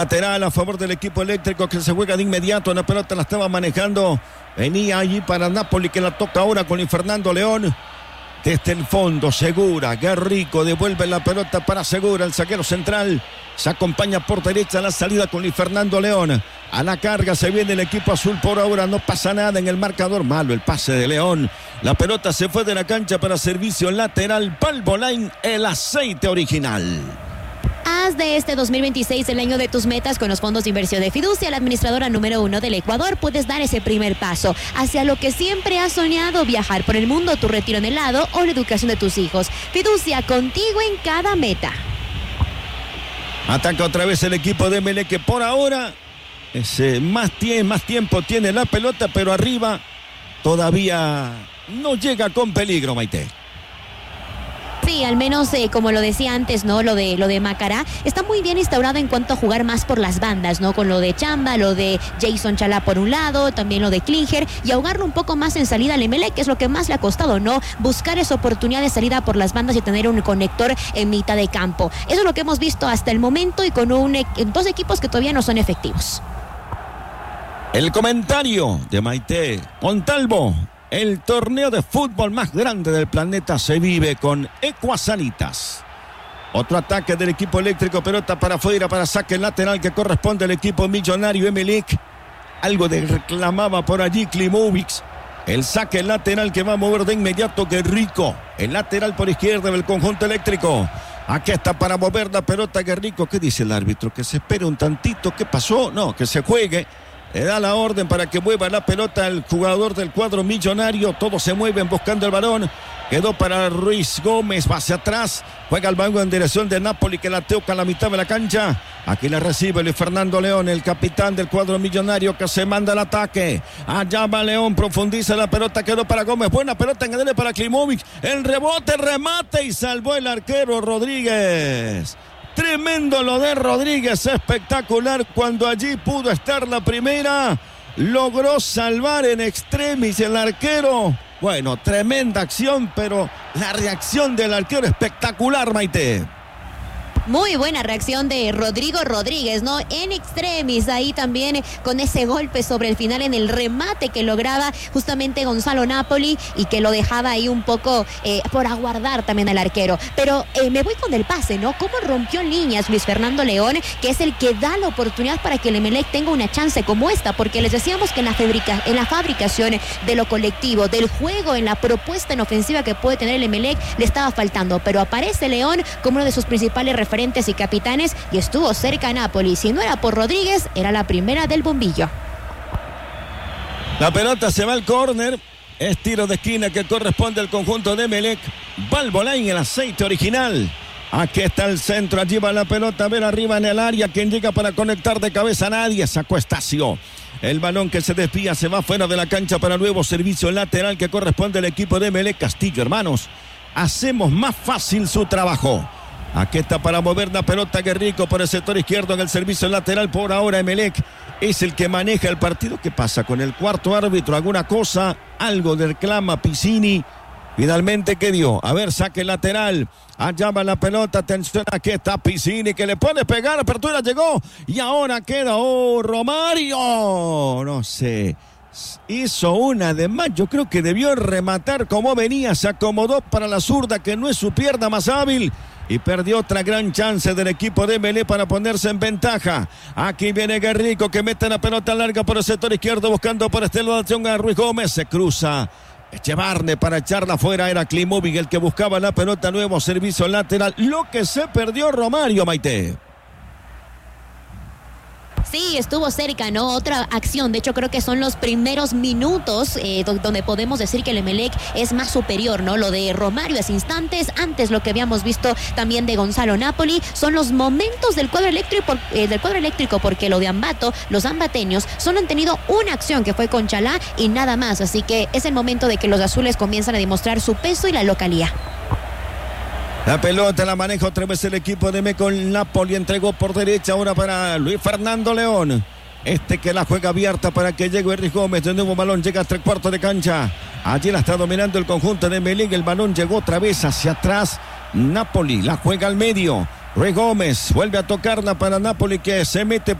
Lateral a favor del equipo eléctrico que se juega de inmediato. La pelota la estaba manejando. Venía allí para Napoli que la toca ahora con Luis Fernando León. Desde el fondo, Segura, Guerrico devuelve la pelota para Segura, el zaguero central. Se acompaña por derecha la salida con Luis Fernando León. A la carga se viene el equipo azul por ahora. No pasa nada en el marcador. Malo el pase de León. La pelota se fue de la cancha para servicio lateral. Valvoline, el aceite original. Haz de este 2026 el año de tus metas con los fondos de inversión de Fiducia, la administradora número 1 del Ecuador. Puedes dar ese primer paso hacia lo que siempre has soñado: viajar por el mundo, tu retiro en helado o la educación de tus hijos. Fiducia, contigo en cada meta. Ataca otra vez el equipo de Emelec, que por ahora más tiempo tiene la pelota, pero arriba todavía no llega con peligro, Maite. Sí, al menos como lo decía antes, ¿no? Lo de Macará está muy bien instaurado en cuanto a jugar más por las bandas, ¿no? Con lo de Chamba, lo de Jason Chalá por un lado, también lo de Klinger, y ahogarlo un poco más en salida al Emelec, que es lo que más le ha costado, ¿no? Buscar esa oportunidad de salida por las bandas y tener un conector en mitad de campo. Eso es lo que hemos visto hasta el momento, y con dos equipos que todavía no son efectivos. El comentario de Maite Montalvo. El torneo de fútbol más grande del planeta se vive con Ecuasanitas. Otro ataque del equipo eléctrico, pelota para afuera, para saque lateral que corresponde al equipo millonario Emelec. Algo de reclamaba por allí Klimovic. El saque lateral que va a mover de inmediato Guerrico. El lateral por izquierda del conjunto eléctrico. Aquí está para mover la pelota Guerrico. ¿Qué dice el árbitro? Que se espere un tantito. ¿Qué pasó? No, que se juegue. Le da la orden para que mueva la pelota el jugador del cuadro millonario. Todos se mueven buscando el balón. Quedó para Ruiz Gómez, va hacia atrás. Juega el balón en dirección de Napoli, que la toca a la mitad de la cancha. Aquí la recibe Luis Fernando León, el capitán del cuadro millonario, que se manda al ataque. Allá va León, profundiza la pelota, quedó para Gómez. Buena pelota en el para Klimovic. El rebote, remate y salvó el arquero Rodríguez. Tremendo lo de Rodríguez, espectacular. Cuando allí pudo estar la primera, logró salvar en extremis el arquero. Bueno, tremenda acción, pero la reacción del arquero espectacular, Maite. Muy buena reacción de Rodrigo Rodríguez, ¿no? En extremis, ahí también con ese golpe sobre el final en el remate que lograba justamente Gonzalo Napoli y que lo dejaba ahí un poco por aguardar también al arquero. Pero me voy con el pase, ¿no? Cómo rompió líneas Luis Fernando León, que es el que da la oportunidad para que el Emelec tenga una chance como esta, porque les decíamos que en la fabricación de lo colectivo, del juego, en la propuesta en ofensiva que puede tener el Emelec, le estaba faltando. Pero aparece León como uno de sus principales referentes y capitanes y estuvo cerca a Napoli. Si no era por Rodríguez, era la primera del bombillo. La pelota se va al córner. Es tiro de esquina que corresponde al conjunto de Emelec. Valvoline, el aceite original. Aquí está el centro, allí va la pelota, a ver arriba en el área. Quien llega para conectar de cabeza, nadie. Sacó Estacio. El balón que se desvía se va fuera de la cancha para nuevo servicio lateral que corresponde al equipo de Emelec. Castillo, hermanos, hacemos más fácil su trabajo. Aquí está para mover la pelota Guerrico por el sector izquierdo en el servicio lateral. Por ahora Emelec es el que maneja el partido. ¿Qué pasa con el cuarto árbitro? ¿Alguna cosa? Algo reclama Piccini. Finalmente, ¿qué dio? A ver, saque lateral. Allá va la pelota. Atención, aquí está Piccini que le puede pegar. Apertura llegó. Y ahora queda Romario. No sé. Hizo una de más. Yo creo que debió rematar como venía. Se acomodó para la zurda, que no es su pierna más hábil. Y perdió otra gran chance del equipo de Emelec para ponerse en ventaja. Aquí viene Guerrico que mete la pelota larga por el sector izquierdo buscando por este lado a Ruiz Gómez. Se cruza Echevarne para echarla fuera. Era Klimovic el que buscaba la pelota. Nuevo servicio lateral. Lo que se perdió Romario, Maite. Sí, estuvo cerca, ¿no? Otra acción, de hecho creo que son los primeros minutos donde podemos decir que el Emelec es más superior, ¿no? Lo de Romario es instantes, antes lo que habíamos visto también de Gonzalo Napoli, son los momentos del cuadro eléctrico, porque lo de Ambato, los ambateños, solo han tenido una acción que fue con Chalá y nada más, así que es el momento de que los azules comienzan a demostrar su peso y la localía. La pelota la maneja otra vez el equipo de Emelec con Napoli. Entregó por derecha ahora para Luis Fernando León. Que la juega abierta para que llegue Ruiz Gómez. De nuevo balón llega hasta el cuarto de cancha. Allí la está dominando el conjunto de Emelec. El balón llegó otra vez hacia atrás. Napoli la juega al medio. Rui Gómez vuelve a tocarla para Napoli, que se mete